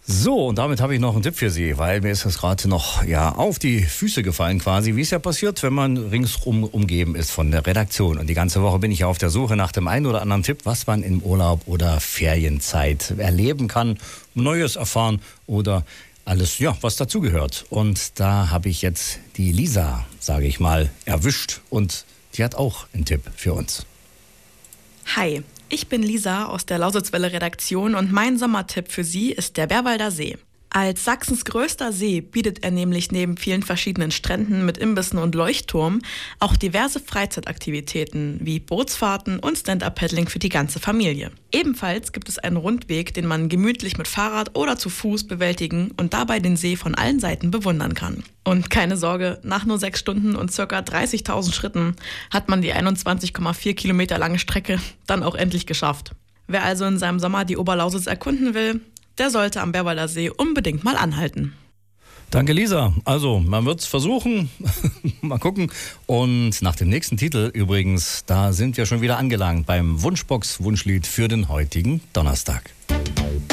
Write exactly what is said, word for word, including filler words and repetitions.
So, und damit habe ich noch einen Tipp für Sie, weil mir ist das gerade noch ja, auf die Füße gefallen quasi, wie es ja passiert, wenn man ringsrum umgeben ist von der Redaktion. Und die ganze Woche bin ich auf der Suche nach dem einen oder anderen Tipp, was man im Urlaub oder Ferienzeit erleben kann, Neues erfahren oder alles, ja, was dazugehört. Und da habe ich jetzt die Lisa, sage ich mal, erwischt und die hat auch einen Tipp für uns. Hi, ich bin Lisa aus der Lausitzwelle-Redaktion und mein Sommertipp für Sie ist der Bärwalder See. Als Sachsens größter See bietet er nämlich neben vielen verschiedenen Stränden mit Imbissen und Leuchtturm auch diverse Freizeitaktivitäten wie Bootsfahrten und Stand-Up-Paddling für die ganze Familie. Ebenfalls gibt es einen Rundweg, den man gemütlich mit Fahrrad oder zu Fuß bewältigen und dabei den See von allen Seiten bewundern kann. Und keine Sorge, nach nur sechs Stunden und ca. dreißigtausend Schritten hat man die einundzwanzig Komma vier Kilometer lange Strecke dann auch endlich geschafft. Wer also in seinem Sommer die Oberlausitz erkunden will, der sollte am Bärwalder See unbedingt mal anhalten. Danke, Lisa. Also, man wird es versuchen. Mal gucken. Und nach dem nächsten Titel übrigens, da sind wir schon wieder angelangt beim Wunschbox-Wunschlied für den heutigen Donnerstag.